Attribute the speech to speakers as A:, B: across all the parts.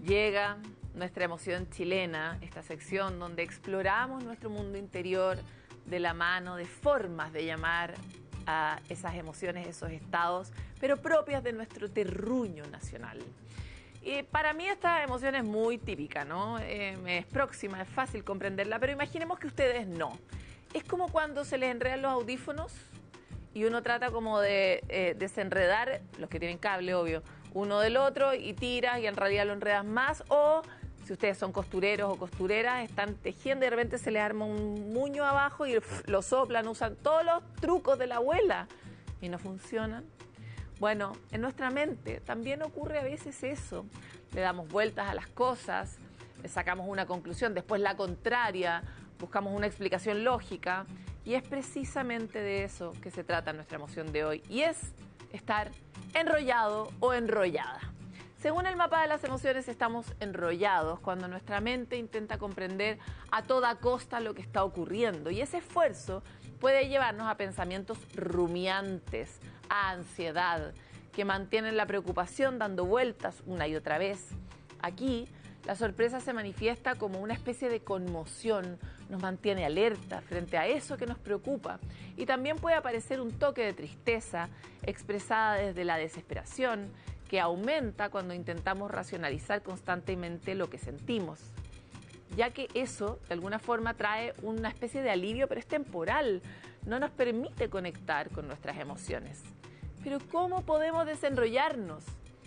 A: Llega nuestra emoción chilena, esta sección donde exploramos nuestro mundo interior de la mano de formas de llamar a esas emociones, esos estados, pero propias de nuestro terruño nacional. Y para mí esta emoción es muy típica, ¿no? Es próxima, es fácil comprenderla, pero imaginemos que ustedes no. Es como cuando se les enredan los audífonos y uno trata como de desenredar, los que tienen cable, obvio, uno del otro y tiras y en realidad lo enredas más. O si ustedes son costureros o costureras, están tejiendo y de repente se les arma un muño abajo y lo soplan, usan todos los trucos de la abuela y no funcionan. Bueno, en nuestra mente también ocurre a veces eso. Le damos vueltas a las cosas, le sacamos una conclusión, después la contraria, buscamos una explicación lógica y es precisamente de eso que se trata nuestra emoción de hoy y es estar enrollado o enrollada. Según el mapa de las emociones, estamos enrollados cuando nuestra mente intenta comprender a toda costa lo que está ocurriendo y ese esfuerzo puede llevarnos a pensamientos rumiantes, a ansiedad, que mantienen la preocupación dando vueltas una y otra vez. Aquí, la sorpresa se manifiesta como una especie de conmoción, nos mantiene alerta frente a eso que nos preocupa y también puede aparecer un toque de tristeza expresada desde la desesperación que aumenta cuando intentamos racionalizar constantemente lo que sentimos, ya que eso de alguna forma trae una especie de alivio, pero es temporal, no nos permite conectar con nuestras emociones. Pero ¿cómo podemos desenrollarnos?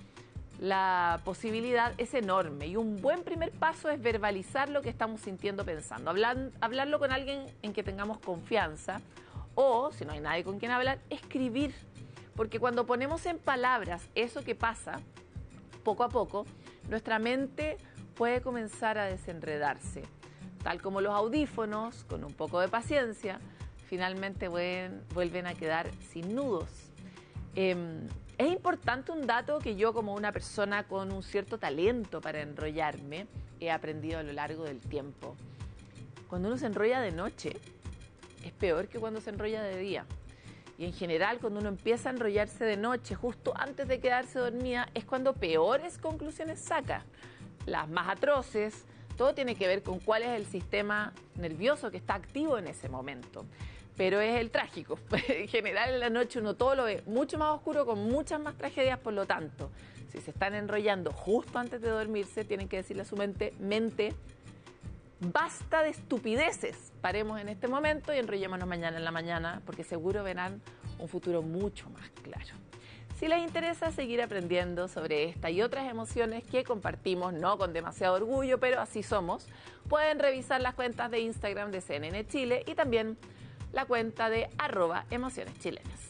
A: La posibilidad es enorme y un buen primer paso es verbalizar lo que estamos sintiendo, pensando, hablarlo con alguien en que tengamos confianza o, si no hay nadie con quien hablar, escribir, porque cuando ponemos en palabras eso que pasa, poco a poco, nuestra mente puede comenzar a desenredarse, tal como los audífonos, con un poco de paciencia, finalmente vuelven a quedar sin nudos. Es importante un dato que yo, como una persona con un cierto talento para enrollarme, he aprendido a lo largo del tiempo. Cuando uno se enrolla de noche, es peor que cuando se enrolla de día. Y en general, cuando uno empieza a enrollarse de noche, justo antes de quedarse dormida, es cuando peores conclusiones saca. Las más atroces, todo tiene que ver con cuál es el sistema nervioso que está activo en ese momento. Pero es el trágico. En general, en la noche uno todo lo ve mucho más oscuro, con muchas más tragedias. Por lo tanto, si se están enrollando justo antes de dormirse, tienen que decirle a su mente, basta de estupideces, paremos en este momento y enrollémonos mañana en la mañana, porque seguro verán un futuro mucho más claro. Si les interesa seguir aprendiendo sobre esta y otras emociones que compartimos, no con demasiado orgullo, pero así somos, pueden revisar las cuentas de Instagram de CNN Chile y también la cuenta de @emocioneschilenas.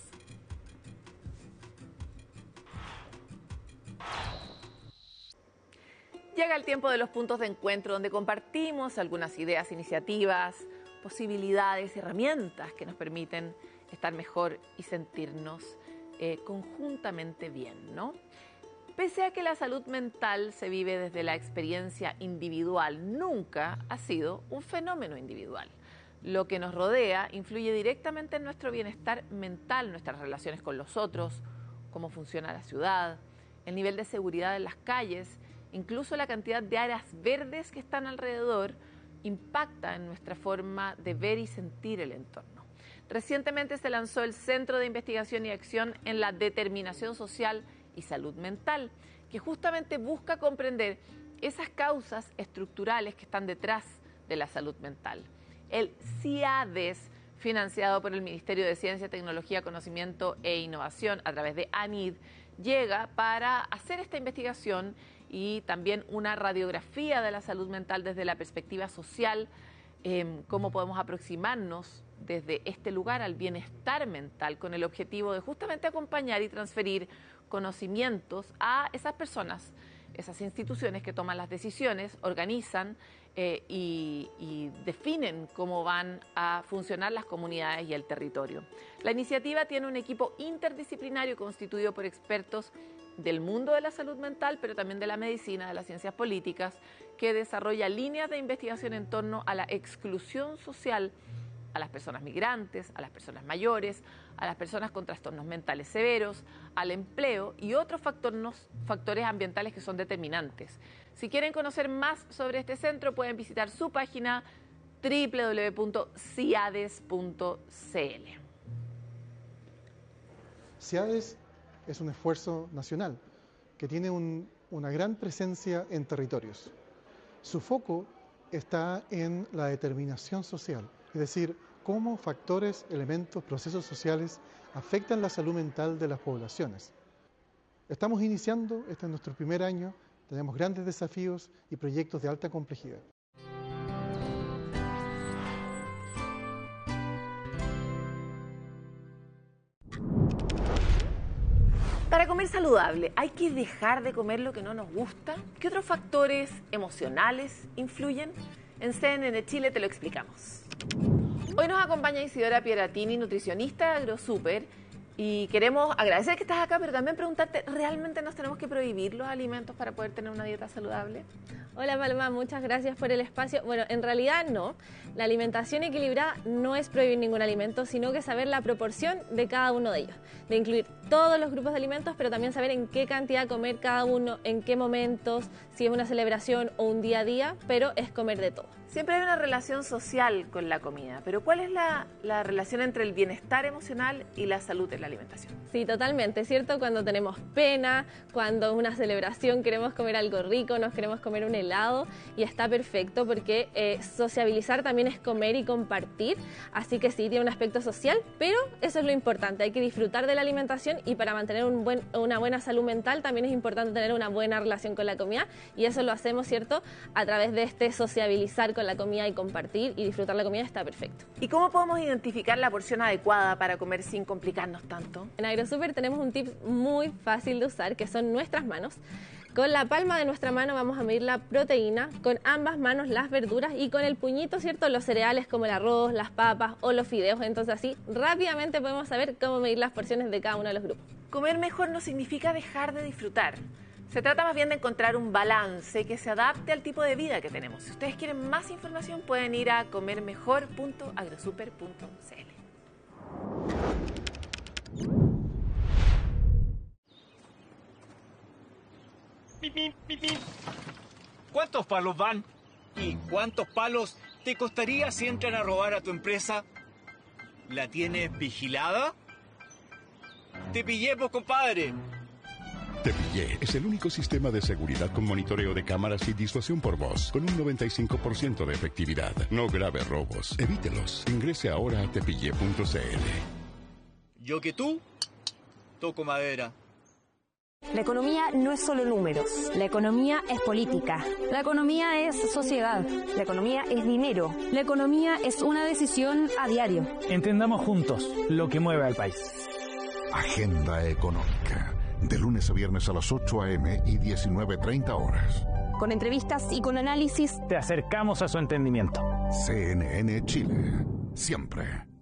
A: Llega el tiempo de los puntos de encuentro donde compartimos algunas ideas, iniciativas, posibilidades, herramientas que nos permiten estar mejor y sentirnos conjuntamente bien, ¿no? Pese a que la salud mental se vive desde la experiencia individual, nunca ha sido un fenómeno individual. Lo que nos rodea influye directamente en nuestro bienestar mental, nuestras relaciones con los otros, cómo funciona la ciudad, el nivel de seguridad en las calles, incluso la cantidad de áreas verdes que están alrededor impacta en nuestra forma de ver y sentir el entorno. Recientemente se lanzó el Centro de Investigación y Acción en la Determinación Social y Salud Mental, que justamente busca comprender esas causas estructurales que están detrás de la salud mental. El CIADES, financiado por el Ministerio de Ciencia, Tecnología, Conocimiento e Innovación a través de ANID, llega para hacer esta investigación y también una radiografía de la salud mental desde la perspectiva social, cómo podemos aproximarnos desde este lugar al bienestar mental con el objetivo de justamente acompañar y transferir conocimientos a esas personas, esas instituciones que toman las decisiones, organizan y definen cómo van a funcionar las comunidades y el territorio. La iniciativa tiene un equipo interdisciplinario constituido por expertos del mundo de la salud mental, pero también de la medicina, de las ciencias políticas, que desarrolla líneas de investigación en torno a la exclusión social a las personas migrantes, a las personas mayores, a las personas con trastornos mentales severos, al empleo y otros factores ambientales que son determinantes. Si quieren conocer más sobre este centro, pueden visitar su página www.ciades.cl.
B: CIADES es un esfuerzo nacional que tiene una gran presencia en territorios. Su foco está en la determinación social, es decir, cómo factores, elementos, procesos sociales afectan la salud mental de las poblaciones. Estamos iniciando, este es nuestro primer año, tenemos grandes desafíos y proyectos de alta complejidad.
A: Para comer saludable, ¿hay que dejar de comer lo que no nos gusta? ¿Qué otros factores emocionales influyen? En CNN Chile te lo explicamos. Hoy nos acompaña Isidora Pieratini, nutricionista de AgroSuper, y queremos agradecer que estás acá, pero también preguntarte, ¿realmente nos tenemos que prohibir los alimentos para poder tener una dieta saludable?
C: Hola Paloma, muchas gracias por el espacio. Bueno, en realidad no. La alimentación equilibrada no es prohibir ningún alimento, sino que saber la proporción de cada uno de ellos. De incluir todos los grupos de alimentos, pero también saber en qué cantidad comer cada uno, en qué momentos, si es una celebración o un día a día, pero es comer de todo.
A: Siempre hay una relación social con la comida, pero ¿cuál es la relación entre el bienestar emocional y la salud en la alimentación?
C: Sí, totalmente, ¿cierto? Cuando tenemos pena, cuando es una celebración, queremos comer algo rico, nos queremos comer un helado y está perfecto porque sociabilizar también es comer y compartir, así que sí, tiene un aspecto social, pero eso es lo importante, hay que disfrutar de la alimentación y para mantener una buena salud mental también es importante tener una buena relación con la comida y eso lo hacemos, ¿cierto? A través de este sociabilizar con la comida y compartir y disfrutar la comida está perfecto.
A: ¿Y cómo podemos identificar la porción adecuada para comer sin complicarnos tanto?
C: En AgroSuper tenemos un tip muy fácil de usar que son nuestras manos. Con la palma de nuestra mano vamos a medir la proteína, con ambas manos las verduras y con el puñito, ¿cierto?, los cereales como el arroz, las papas o los fideos. Entonces así rápidamente podemos saber cómo medir las porciones de cada uno de los grupos.
A: Comer mejor no significa dejar de disfrutar. Se trata más bien de encontrar un balance que se adapte al tipo de vida que tenemos. Si ustedes quieren más información pueden ir a comermejor.agrosuper.cl.
D: ¿Cuántos palos van? ¿Y cuántos palos te costaría si entran a robar a tu empresa? ¿La tienes vigilada? ¡Te pillé, pues, compadre!
E: Te Pillé es el único sistema de seguridad con monitoreo de cámaras y disuasión por voz, con un 95% de efectividad. No grave robos. Evítelos. Ingrese ahora a tepillé.cl.
D: Yo que tú, toco madera.
F: La economía no es solo números. La economía es política. La economía es sociedad. La economía es dinero. La economía es una decisión a diario.
G: Entendamos juntos lo que mueve al país.
H: Agenda Económica. De lunes a viernes a las 8 a.m. y 19:30 horas.
F: Con entrevistas y con análisis.
G: Te acercamos a su entendimiento.
H: CNN Chile. Siempre.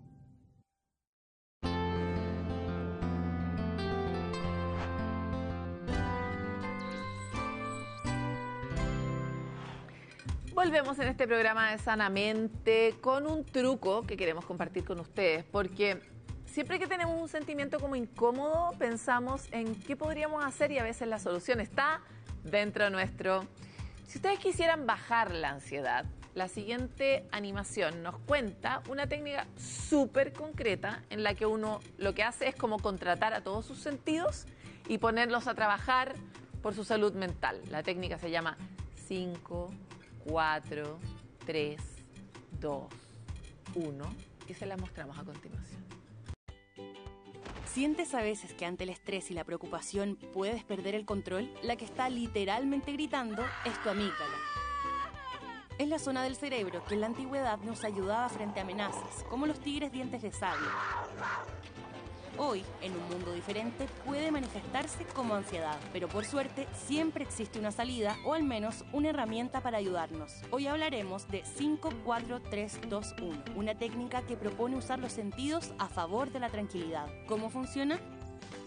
A: Volvemos en este programa de Sanamente con un truco que queremos compartir con ustedes, porque siempre que tenemos un sentimiento como incómodo, pensamos en qué podríamos hacer y a veces la solución está dentro nuestro. Si ustedes quisieran bajar la ansiedad, la siguiente animación nos cuenta una técnica súper concreta en la que uno lo que hace es como contratar a todos sus sentidos y ponerlos a trabajar por su salud mental. La técnica se llama 5, 4, 3, 2, 1 y se la mostramos a continuación.
I: ¿Sientes a veces que ante el estrés y la preocupación puedes perder el control? La que está literalmente gritando es tu amígdala. Es la zona del cerebro que en la antigüedad nos ayudaba frente a amenazas, como los tigres dientes de sable. Hoy, en un mundo diferente, puede manifestarse como ansiedad, pero por suerte siempre existe una salida o al menos una herramienta para ayudarnos. Hoy hablaremos de 5, 4, 3, 2, 1, una técnica que propone usar los sentidos a favor de la tranquilidad. ¿Cómo funciona?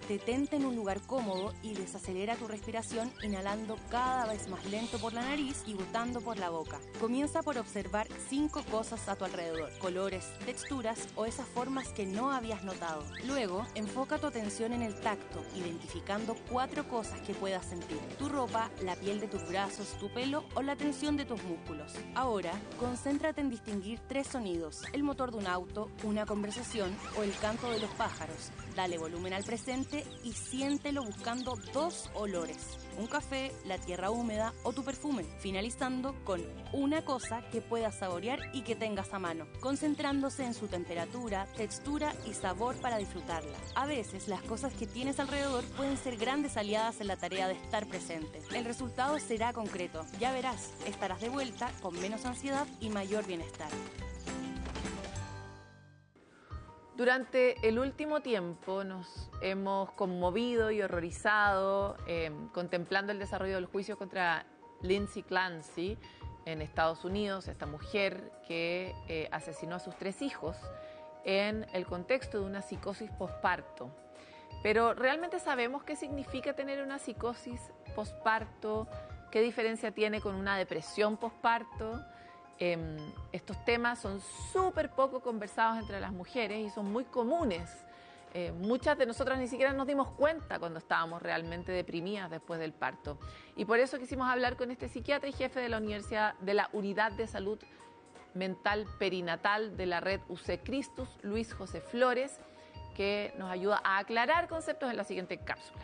I: Detente en un lugar cómodo y desacelera tu respiración inhalando cada vez más lento por la nariz y botando por la boca. Comienza por observar 5 cosas a tu alrededor: colores, texturas o esas formas que no habías notado. Luego, enfoca tu atención en el tacto, identificando 4 cosas que puedas sentir: tu ropa, la piel de tus brazos, tu pelo o la tensión de tus músculos. Ahora, concéntrate en distinguir 3 sonidos: el motor de un auto, una conversación o el canto de los pájaros. Dale volumen al presente y siéntelo buscando 2 olores: un café, la tierra húmeda o tu perfume, finalizando con una cosa que puedas saborear y que tengas a mano, concentrándose en su temperatura, textura y sabor para disfrutarla. A veces las cosas que tienes alrededor pueden ser grandes aliadas en la tarea de estar presente. El resultado será concreto, ya verás, estarás de vuelta con menos ansiedad y mayor bienestar.
A: Durante el último tiempo nos hemos conmovido y horrorizado contemplando el desarrollo del juicio contra Lindsay Clancy en Estados Unidos, esta mujer que asesinó a sus 3 hijos en el contexto de una psicosis posparto. Pero ¿realmente sabemos qué significa tener una psicosis posparto? ¿Qué diferencia tiene con una depresión posparto? Estos temas son súper poco conversados entre las mujeres y son muy comunes. Muchas de nosotras ni siquiera nos dimos cuenta cuando estábamos realmente deprimidas después del parto. Y por eso quisimos hablar con este psiquiatra y jefe de la Unidad de Salud Mental Perinatal de la red UC Christus, Luis José Flores, que nos ayuda a aclarar conceptos en la siguiente cápsula.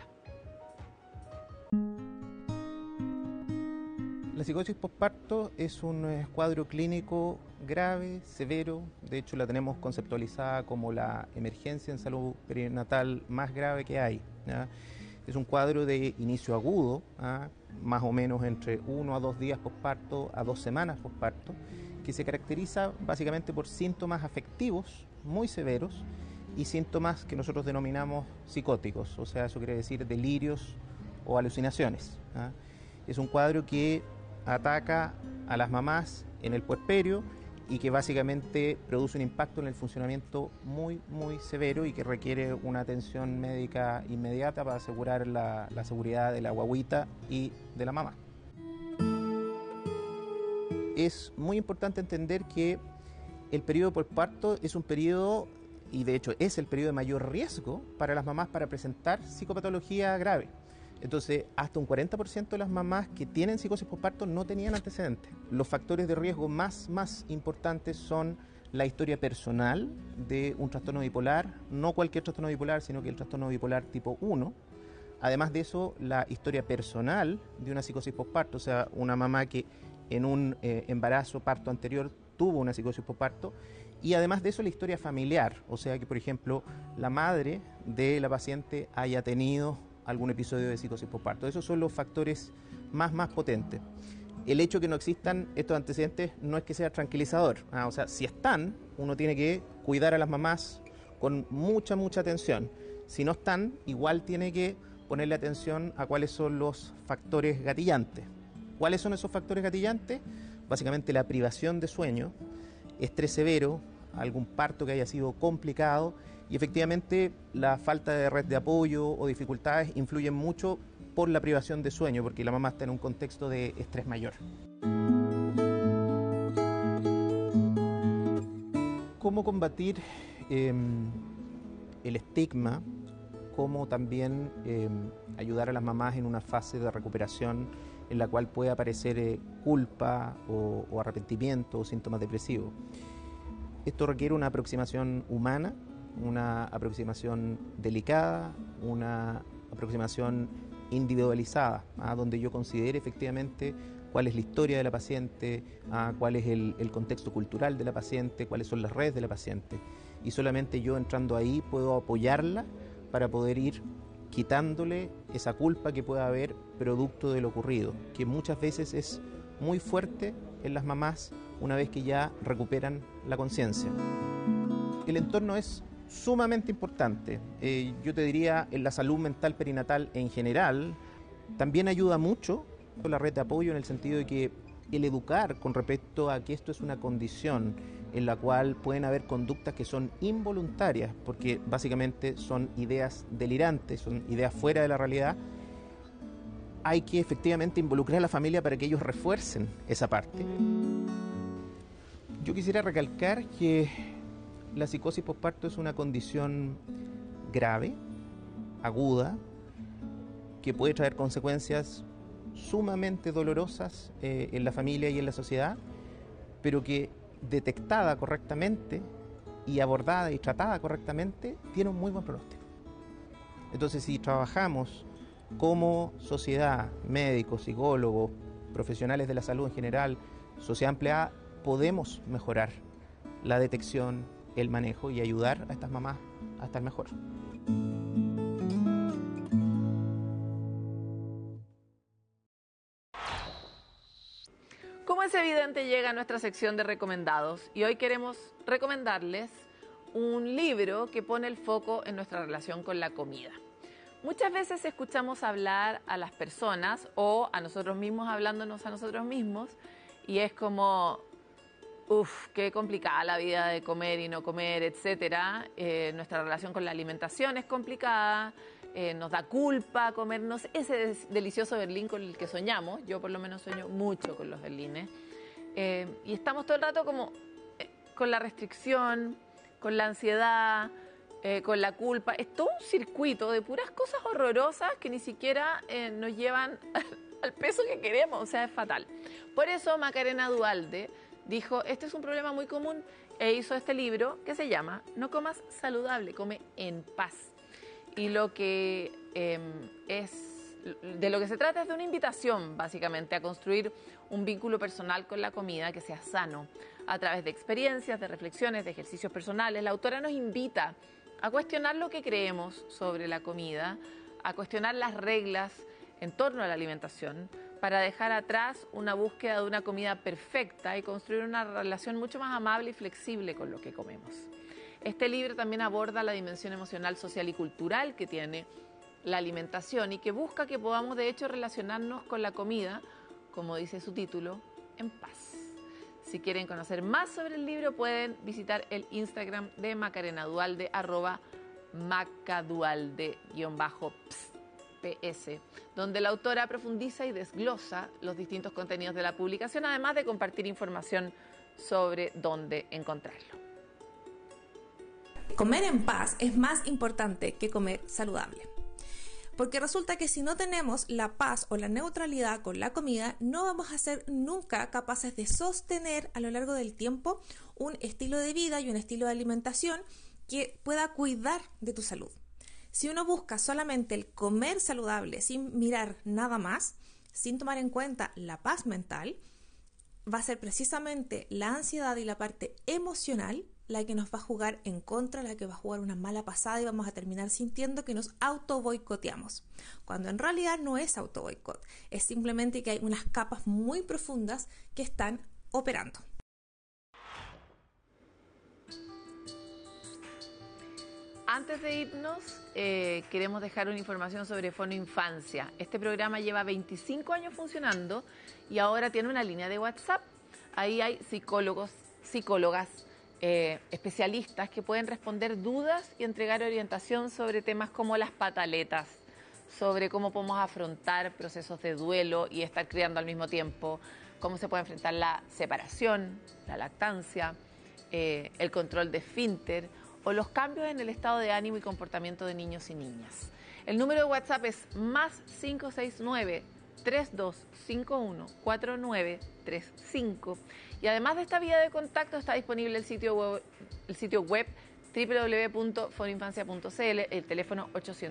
J: La psicosis posparto es un cuadro clínico grave, severo. De hecho, la tenemos conceptualizada como la emergencia en salud perinatal más grave que hay, ¿ya? Es un cuadro de inicio agudo, ¿ya? Más o menos entre 1 a 2 días posparto a 2 semanas posparto, que se caracteriza básicamente por síntomas afectivos muy severos y síntomas que nosotros denominamos psicóticos, o sea, eso quiere decir delirios o alucinaciones, ¿ya? Es un cuadro que ataca a las mamás en el puerperio y que básicamente produce un impacto en el funcionamiento muy severo y que requiere una atención médica inmediata para asegurar la seguridad de la guagüita y de la mamá. Es muy importante entender que el periodo posparto es un periodo, y de hecho es el periodo de mayor riesgo para las mamás para presentar psicopatología grave. Entonces, hasta un 40% de las mamás que tienen psicosis posparto no tenían antecedentes. Los factores de riesgo más importantes son la historia personal de un trastorno bipolar, no cualquier trastorno bipolar, sino que el trastorno bipolar tipo 1. Además de eso, la historia personal de una psicosis posparto, o sea, una mamá que en un embarazo, parto anterior, tuvo una psicosis posparto. Y además de eso, la historia familiar, o sea, que por ejemplo, la madre de la paciente haya tenido algún episodio de psicosis posparto. Esos son los factores más potentes. El hecho de que no existan estos antecedentes no es que sea tranquilizador. O sea, si están, uno tiene que cuidar a las mamás con mucha atención. Si no están, igual tiene que ponerle atención a cuáles son los factores gatillantes. ¿Cuáles son esos factores gatillantes? Básicamente la privación de sueño, estrés severo, algún parto que haya sido complicado. Y efectivamente la falta de red de apoyo o dificultades influyen mucho por la privación de sueño, porque la mamá está en un contexto de estrés mayor. ¿Cómo combatir el estigma? ¿Cómo también ayudar a las mamás en una fase de recuperación en la cual puede aparecer culpa o arrepentimiento o síntomas depresivos? Esto requiere una aproximación humana, una aproximación delicada, una aproximación individualizada, donde yo considere efectivamente cuál es la historia de la paciente, cuál es el contexto cultural de la paciente, cuáles son las redes de la paciente. Y solamente yo entrando ahí puedo apoyarla para poder ir quitándole esa culpa que pueda haber producto de lo ocurrido, que muchas veces es muy fuerte en las mamás una vez que ya recuperan la conciencia. El entorno es sumamente importante. Yo te diría, en la salud mental perinatal en general, también ayuda mucho la red de apoyo en el sentido de que el educar con respecto a que esto es una condición en la cual pueden haber conductas que son involuntarias, porque básicamente son ideas delirantes, son ideas fuera de la realidad, hay que efectivamente involucrar a la familia para que ellos refuercen esa parte. Yo quisiera recalcar que la psicosis posparto es una condición grave, aguda, que puede traer consecuencias sumamente dolorosas en la familia y en la sociedad, pero que detectada correctamente y abordada y tratada correctamente, tiene un muy buen pronóstico. Entonces, si trabajamos como sociedad, médicos, psicólogos, profesionales de la salud en general, sociedad empleada, podemos mejorar la detección, el manejo y ayudar a estas mamás a estar mejor.
A: Como es evidente, llega a nuestra sección de recomendados y hoy queremos recomendarles un libro que pone el foco en nuestra relación con la comida. Muchas veces escuchamos hablar a las personas o a nosotros mismos hablándonos a nosotros mismos y es como, uff, qué complicada la vida de comer y no comer, etcétera. Nuestra relación con la alimentación es complicada, nos da culpa comernos ese delicioso berlín con el que soñamos. Yo por lo menos sueño mucho con los berlines. Y estamos todo el rato como con la restricción, con la ansiedad, con la culpa. Es todo un circuito de puras cosas horrorosas que ni siquiera nos llevan al peso que queremos, o sea, es fatal. Por eso Macarena Duhalde dijo, este es un problema muy común, e hizo este libro que se llama No comas saludable, come en paz. Y lo que de lo que se trata es de una invitación, básicamente, a construir un vínculo personal con la comida que sea sano, a través de experiencias, de reflexiones, de ejercicios personales. La autora nos invita a cuestionar lo que creemos sobre la comida, a cuestionar las reglas en torno a la alimentación, para dejar atrás una búsqueda de una comida perfecta y construir una relación mucho más amable y flexible con lo que comemos. Este libro también aborda la dimensión emocional, social y cultural que tiene la alimentación y que busca que podamos de hecho relacionarnos con la comida, como dice su título, en paz. Si quieren conocer más sobre el libro pueden visitar el Instagram de Macarena Duhalde, @macaduhalde_ps, donde la autora profundiza y desglosa los distintos contenidos de la publicación, además de compartir información sobre dónde encontrarlo.
K: Comer en paz es más importante que comer saludable. Porque resulta que si no tenemos la paz o la neutralidad con la comida, no vamos a ser nunca capaces de sostener a lo largo del tiempo un estilo de vida y un estilo de alimentación que pueda cuidar de tu salud. Si uno busca solamente el comer saludable sin mirar nada más, sin tomar en cuenta la paz mental, va a ser precisamente la ansiedad y la parte emocional la que nos va a jugar en contra, la que va a jugar una mala pasada y vamos a terminar sintiendo que nos auto-boicoteamos. Cuando en realidad no es auto-boicot, es simplemente que hay unas capas muy profundas que están operando.
A: Antes de irnos, queremos dejar una información sobre Fono Infancia. Este programa lleva 25 años funcionando y ahora tiene una línea de WhatsApp. Ahí hay psicólogos, psicólogas, especialistas que pueden responder dudas y entregar orientación sobre temas como las pataletas, sobre cómo podemos afrontar procesos de duelo y estar criando al mismo tiempo, cómo se puede enfrentar la separación, la lactancia, el control de esfínter o los cambios en el estado de ánimo y comportamiento de niños y niñas. El número de WhatsApp es +569 3251 4935 y además de esta vía de contacto está disponible el sitio web www.fonoinfancia.cl, el teléfono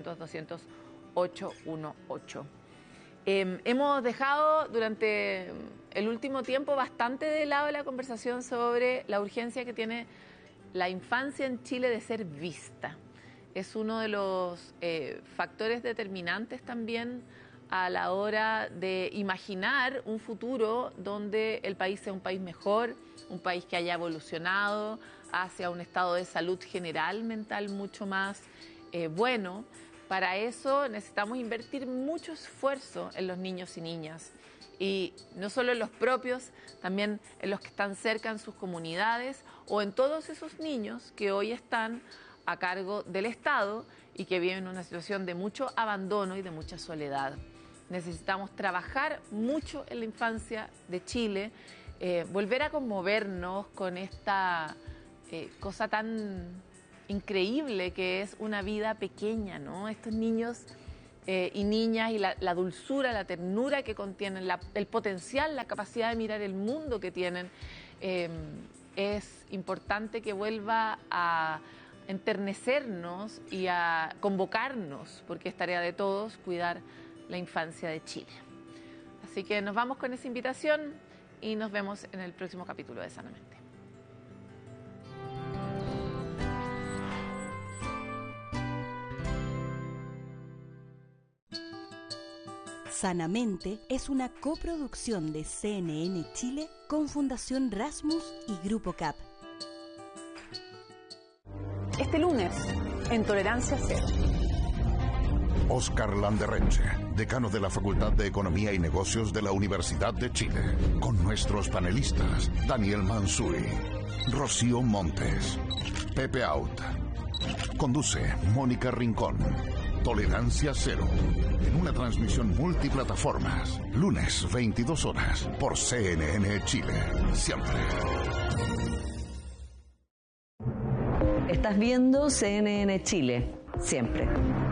A: 800-200-818. Hemos dejado durante el último tiempo bastante de lado la conversación sobre la urgencia que tiene la infancia en Chile de ser vista. Es uno de los factores determinantes también a la hora de imaginar un futuro donde el país sea un país mejor, un país que haya evolucionado hacia un estado de salud general mental mucho más bueno, Para eso necesitamos invertir mucho esfuerzo en los niños y niñas. Y no solo en los propios, también en los que están cerca en sus comunidades o en todos esos niños que hoy están a cargo del Estado y que viven una situación de mucho abandono y de mucha soledad. Necesitamos trabajar mucho en la infancia de Chile, volver a conmovernos con esta cosa tan increíble que es una vida pequeña, ¿no? Estos niños y niñas y la dulzura, la ternura que contienen, el potencial, la capacidad de mirar el mundo que tienen, es importante que vuelva a enternecernos y a convocarnos, porque es tarea de todos cuidar la infancia de Chile. Así que nos vamos con esa invitación y nos vemos en el próximo capítulo de Sanamente.
L: Sanamente es una coproducción de CNN Chile con Fundación Rasmus y Grupo CAP.
M: Este lunes, en Tolerancia Cero.
H: Óscar Landerreche, decano de la Facultad de Economía y Negocios de la Universidad de Chile, con nuestros panelistas Daniel Mansuy, Rocío Montes, Pepe Out. Conduce Mónica Rincón. Tolerancia Cero, en una transmisión multiplataformas, lunes 22 horas, por CNN Chile, siempre.
M: Estás viendo CNN Chile, siempre.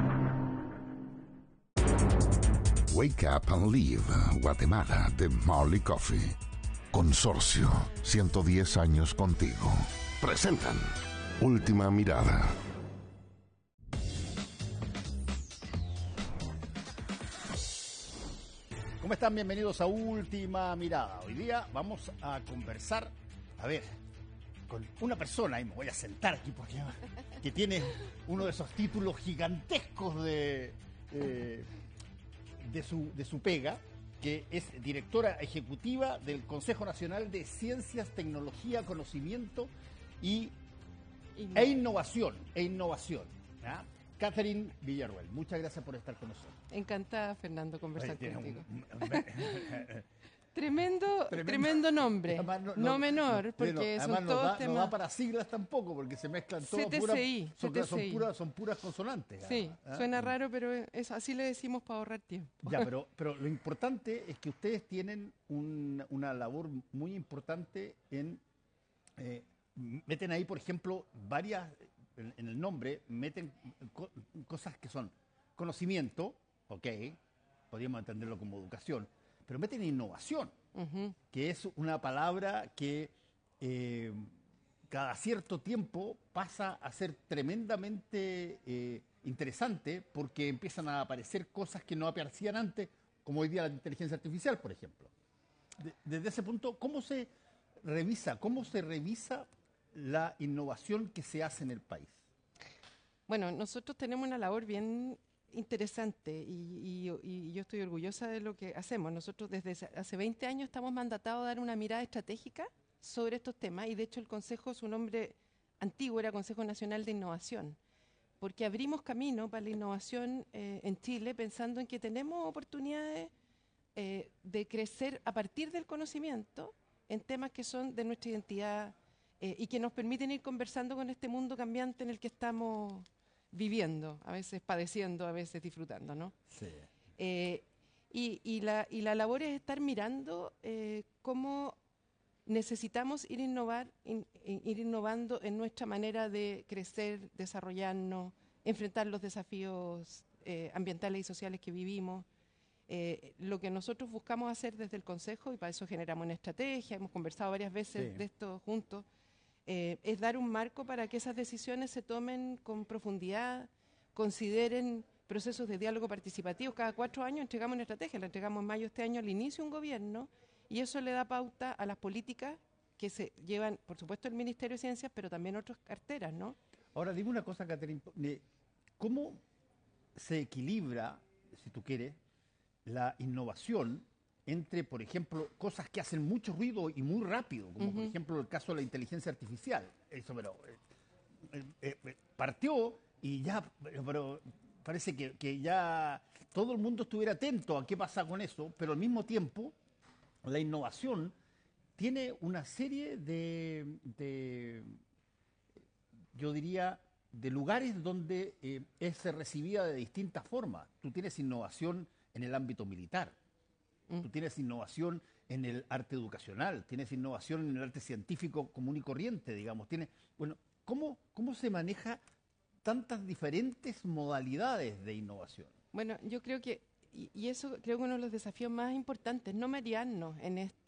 H: Wake Up and Live, Guatemala, de Marley Coffee. Consorcio, 110 años contigo. Presentan Última Mirada.
N: ¿Cómo están? Bienvenidos a Última Mirada. Hoy día vamos a conversar, con una persona, y me voy a sentar aquí porque que tiene uno de esos títulos gigantescos de su pega, que es directora ejecutiva del Consejo Nacional de Ciencias, Tecnología, Conocimiento e Innovación. ¿Ya? Catherine Villarruel, muchas gracias por estar con nosotros.
O: Encantada, Fernando, conversar contigo. Tremendo nombre, no menor, porque son todos temas...
N: No da para siglas tampoco, porque se mezclan todas son puras consonantes.
O: Sí, suena raro, pero así le decimos para ahorrar tiempo.
N: Ya, pero lo importante es que ustedes tienen una labor muy importante en... meten ahí, por ejemplo, varias... En el nombre meten cosas que son conocimiento, ok, podríamos entenderlo como educación, pero meten innovación, que es una palabra que cada cierto tiempo pasa a ser tremendamente interesante, porque empiezan a aparecer cosas que no aparecían antes, como hoy día la inteligencia artificial, por ejemplo. Desde ese punto, ¿cómo se revisa la innovación que se hace en el país?
O: Bueno, nosotros tenemos una labor bien interesante y yo estoy orgullosa de lo que hacemos. Nosotros desde hace 20 años estamos mandatados a dar una mirada estratégica sobre estos temas, y de hecho el Consejo, su nombre antiguo era Consejo Nacional de Innovación, porque abrimos camino para la innovación en Chile, pensando en que tenemos oportunidades de crecer a partir del conocimiento en temas que son de nuestra identidad, y que nos permiten ir conversando con este mundo cambiante en el que estamos viviendo, a veces padeciendo, a veces disfrutando, ¿no?
N: Sí.
O: Y la labor es estar mirando cómo necesitamos ir innovando en nuestra manera de crecer, desarrollarnos, enfrentar los desafíos ambientales y sociales que vivimos. Lo que nosotros buscamos hacer desde el Consejo, y para eso generamos una estrategia, hemos conversado varias veces de esto juntos, es dar un marco para que esas decisiones se tomen con profundidad, consideren procesos de diálogo participativo. Cada 4 años entregamos una estrategia, la entregamos en mayo de este año al inicio de un gobierno, y eso le da pauta a las políticas que se llevan, por supuesto, el Ministerio de Ciencias, pero también otras carteras, ¿no?
N: Ahora, dime una cosa, Catherine, ¿cómo se equilibra, si tú quieres, la innovación entre, por ejemplo, cosas que hacen mucho ruido y muy rápido, como por ejemplo el caso de la inteligencia artificial? Eso, pero partió y ya, pero parece que ya todo el mundo estuviera atento a qué pasa con eso, pero al mismo tiempo la innovación tiene una serie yo diría, de lugares donde es recibida de distintas formas. Tú tienes innovación en el ámbito militar, tú tienes innovación en el arte educacional, tienes innovación en el arte científico común y corriente, digamos. Bueno, ¿cómo se maneja tantas diferentes modalidades de innovación?
O: Bueno, yo creo que, y eso creo que uno de los desafíos más importantes, no marearnos en esta